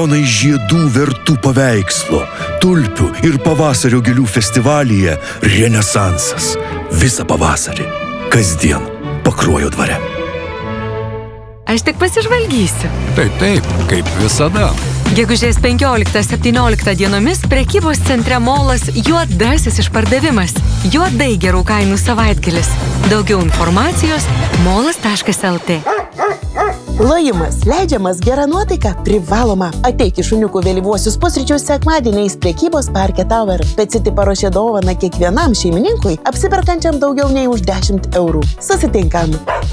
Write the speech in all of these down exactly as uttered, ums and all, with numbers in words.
milijonai žiedų vertų paveikslo, tulpių ir pavasario gėlių festivalyje Renesansas. Visą pavasarį. Kasdien Pakruojo dvare. Aš tik pasižvalgysiu. Taip, taip, kaip visada. Gegužės penkioliktą septynioliktą dienomis prekybos centre Molas juodasis išpardavimas. Juodai gerų kainų savaitgalis. Daugiau informacijos molas taškas lt. Lojimas leidžiamas, gera nuotaika privaloma. Ateik į šuniukų vėlyvuosius pusryčius sekmadieniais prekybos parke Tower. Peciti paruošė dovaną kiekvienam šeimininkui, apsiperkančiam daugiau nei už dešimt eurų. Susitinkam.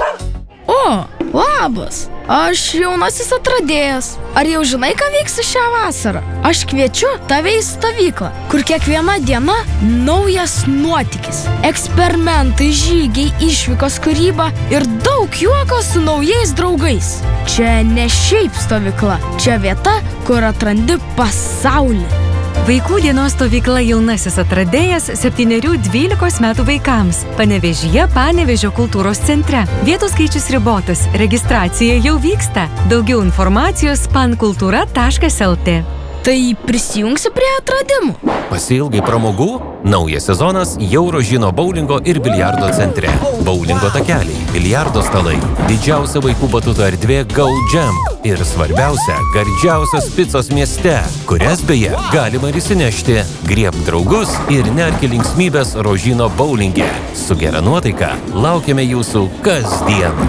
O, labas. Aš jaunasis atradėjas. Ar jau žinai, ką veiksiu šią vasarą? Aš kviečiu tave į stovyklą, kur kiekviena diena naujas nuotykis. Eksperimentai, žygiai, išvykos, kūryba ir daug juoko su naujais draugais. Čia ne šiaip stovykla, čia vieta, kur atrandi pasaulį. Vaikų dienos stovykla Jaunasis atradėjas septynerių dvylikos metų vaikams. Panevėžyje Panevėžio kultūros centre. Vietų skaičius ribotas. Registracija jau vyksta. Daugiau informacijos pankultūra taškas lt. Tai prisijungsi prie atradimų. Pasiilgai pramogų? Naujas sezonas jau Rožino boulingo ir biliardo centre. Boulingo takeliai, biliardo stalai, didžiausia vaikų batuto erdvė Go Jump ir svarbiausia, gardžiausios picos mieste, kurias beje galima ir įsinešti. Griebk draugus ir nerki linksmybės Rožino boulinge. Su gera nuotaika laukiame jūsų kasdien.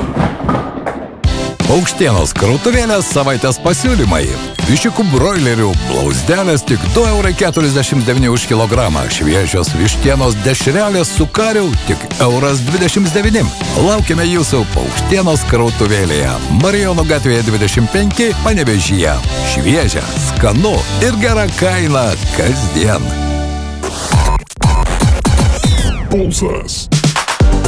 Paukštienos krautuvėlės savaitės pasiūlymai. Viščiukų broilerių blauzdelės tik du eurai keturiasdešimt devyni už kilogramą. Šviežios vištienos dešrelės su kariu tik euras dvidešimt devyni. Laukiame jūsų Paukštienos krautuvėlėje. Marijonų gatvėje dvidešimt penki, Panevėžyje. Šviežia, skanu ir gera kaina kasdien. Pulsas.